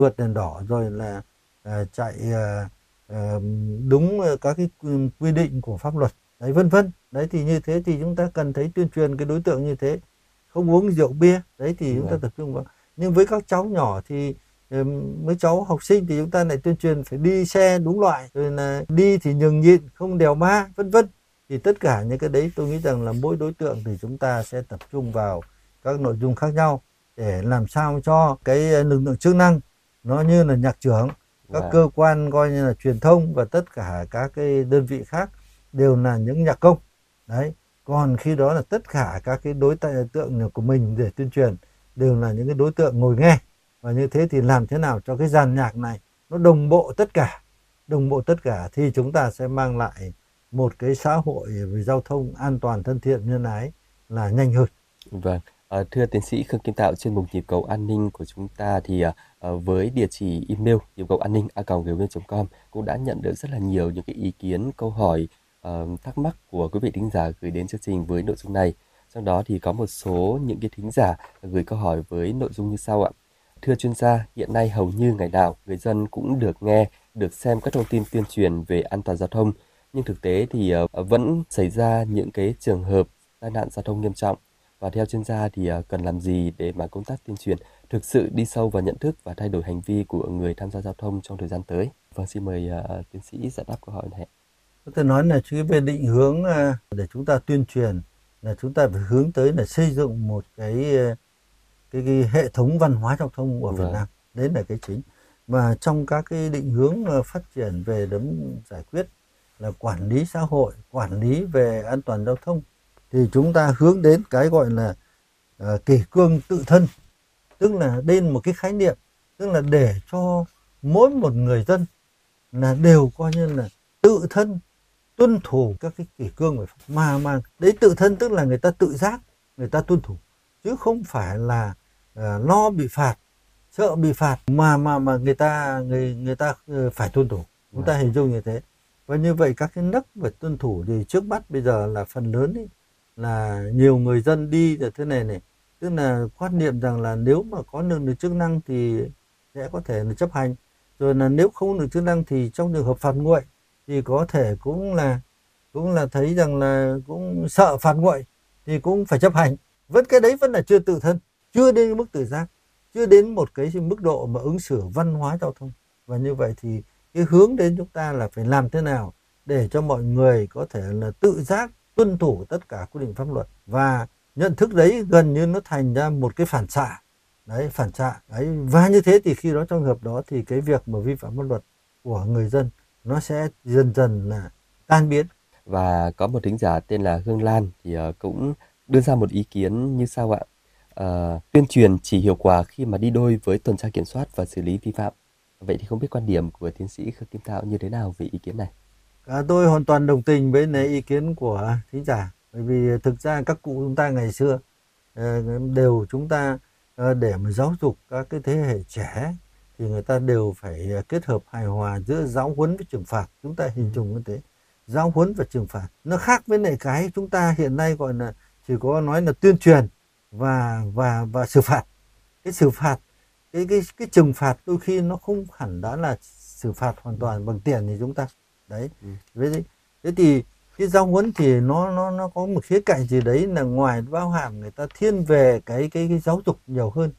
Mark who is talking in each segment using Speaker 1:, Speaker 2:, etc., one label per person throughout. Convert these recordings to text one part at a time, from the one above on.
Speaker 1: vượt đèn đỏ rồi là chạy đúng các cái quy định của pháp luật đấy, vân vân. Đấy thì như thế thì chúng ta cần thấy tuyên truyền cái đối tượng như thế, không uống rượu bia, đấy thì chúng ta tập trung vào. Nhưng với các cháu nhỏ thì với cháu học sinh thì chúng ta lại tuyên truyền phải đi xe đúng loại, rồi là đi thì nhường nhịn, không đèo ma, vân vân. Thì tất cả những cái đấy tôi nghĩ rằng là mỗi đối tượng thì chúng ta sẽ tập trung vào các nội dung khác nhau để làm sao cho cái lực lượng chức năng nó như là nhạc trưởng, các cơ quan coi như là truyền thông và tất cả các cái đơn vị khác đều là những nhạc công. Đấy, còn khi đó là tất cả các cái đối tượng của mình để tuyên truyền đều là những cái đối tượng ngồi nghe. Và như thế thì làm thế nào cho cái dàn nhạc này nó đồng bộ tất cả thì chúng ta sẽ mang lại một cái xã hội về giao thông an toàn, thân thiện, nhân ái là nhanh hơn.
Speaker 2: Vâng, thưa tiến sĩ Khương Kim Tạo, chuyên mục nhịp cầu an ninh của chúng ta thì với địa chỉ email nhịp cầu an ninh@gmail.com cũng đã nhận được rất là nhiều những cái ý kiến, câu hỏi, thắc mắc của quý vị thính giả gửi đến chương trình với nội dung này. Trong đó thì có một số những cái thính giả gửi câu hỏi với nội dung như sau ạ. Thưa chuyên gia, hiện nay hầu như ngày nào người dân cũng được nghe, được xem các thông tin tuyên truyền về an toàn giao thông, nhưng thực tế thì vẫn xảy ra những cái trường hợp tai nạn giao thông nghiêm trọng. Và theo chuyên gia thì cần làm gì để mà công tác tuyên truyền thực sự đi sâu vào nhận thức và thay đổi hành vi của người tham gia giao thông trong thời gian tới? Vâng, xin mời tiến sĩ giải đáp câu hỏi này.
Speaker 1: Có thể nói là cái về định hướng để chúng ta tuyên truyền là chúng ta phải hướng tới là xây dựng một cái hệ thống văn hóa giao thông của Việt Nam. Đấy là cái chính. Và trong các cái định hướng phát triển về giải quyết là quản lý xã hội, quản lý về an toàn giao thông thì chúng ta hướng đến cái gọi là kỷ cương tự thân. Tức là đây là một cái khái niệm, tức là để cho mỗi một người dân là đều coi như là tự thân tuân thủ các cái kỷ cương về mà đấy, tự thân tức là người ta tự giác, người ta tuân thủ, chứ không phải là lo bị phạt, sợ bị phạt mà người ta phải tuân thủ. Chúng ta hình dung như thế. Và như vậy các cái nấc về tuân thủ thì trước mắt bây giờ là phần lớn ấy, là nhiều người dân đi là thế này, tức là quan niệm rằng là nếu mà có lực lượng chức năng thì sẽ có thể là chấp hành, rồi là nếu không được chức năng thì trong trường hợp phạt nguội thì có thể cũng là thấy rằng là cũng sợ phạt nguội thì cũng phải chấp hành. Cái đấy vẫn là chưa tự thân, chưa đến mức tự giác, chưa đến một cái mức độ mà ứng xử văn hóa giao thông. Và như vậy thì cái hướng đến chúng ta là phải làm thế nào để cho mọi người có thể là tự giác tuân thủ tất cả quy định pháp luật, và nhận thức đấy gần như nó thành ra một cái phản xạ. Đấy, phản xạ đấy. Và như thế thì khi đó trong hợp đó thì cái việc mà vi phạm pháp luật của người dân nó sẽ dần dần là tan biến.
Speaker 2: Và có một thính giả tên là Hương Lan thì cũng đưa ra một ý kiến như sau ạ. Tuyên truyền chỉ hiệu quả khi mà đi đôi với tuần tra kiểm soát và xử lý vi phạm. Vậy thì không biết quan điểm của tiến sĩ Khương Kim Tạo như thế nào về ý kiến này?
Speaker 1: Tôi hoàn toàn đồng tình với ý kiến của thính giả. Bởi vì thực ra các cụ chúng ta ngày xưa đều chúng ta để mà giáo dục các cái thế hệ trẻ thì người ta đều phải kết hợp hài hòa giữa giáo huấn với trừng phạt. Chúng ta hình dung như thế. Giáo huấn và trừng phạt nó khác với lại cái chúng ta hiện nay gọi là chỉ có nói là tuyên truyền và xử phạt. Cái xử phạt, cái trừng phạt đôi khi nó không hẳn đã là xử phạt hoàn toàn bằng tiền thì chúng ta đấy. Thế thì cái giáo huấn thì nó có một khía cạnh gì đấy là ngoài bao hàm người ta thiên về cái giáo dục nhiều hơn.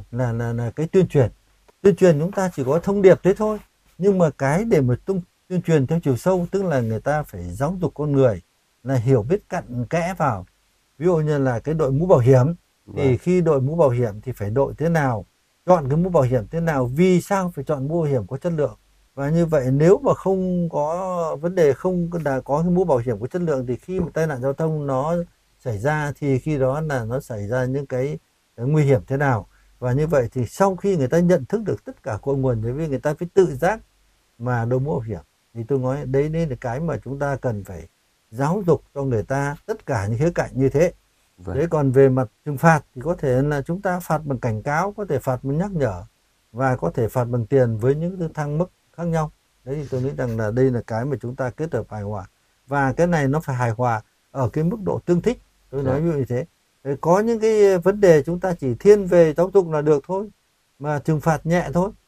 Speaker 1: Là cái tuyên truyền chúng ta chỉ có thông điệp thế thôi, nhưng mà cái để mà tuyên truyền theo chiều sâu tức là người ta phải giáo dục con người là hiểu biết cặn kẽ vào. Ví dụ như là cái đội mũ bảo hiểm thì khi đội mũ bảo hiểm thì phải đội thế nào, chọn cái mũ bảo hiểm thế nào, vì sao phải chọn mũ bảo hiểm có chất lượng. Và như vậy nếu mà không có vấn đề, không là có cái mũ bảo hiểm có chất lượng thì khi mà tai nạn giao thông nó xảy ra thì khi đó là nó xảy ra những cái nguy hiểm thế nào. Và như vậy thì sau khi người ta nhận thức được tất cả cội nguồn, bởi vì người ta phải tự giác mà đội mũ bảo hiểm, thì tôi nói đấy là cái mà chúng ta cần phải giáo dục cho người ta tất cả những khía cạnh như thế. Thế còn về mặt trừng phạt thì có thể là chúng ta phạt bằng cảnh cáo, có thể phạt bằng nhắc nhở, và có thể phạt bằng tiền với những thang mức khác nhau. Đấy thì tôi nghĩ rằng là đây là cái mà chúng ta kết hợp hài hòa, và cái này nó phải hài hòa ở cái mức độ tương thích. Tôi nói như thế. Có những cái vấn đề chúng ta chỉ thiên về giáo dục là được thôi, mà trừng phạt nhẹ thôi.